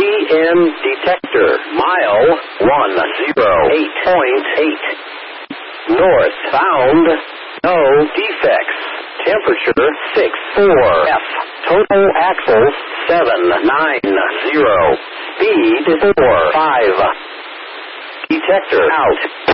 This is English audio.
PM detector, mile 108.8. Northbound, no defects. Temperature 64 F. Total axles 790. Speed 45. Detector out.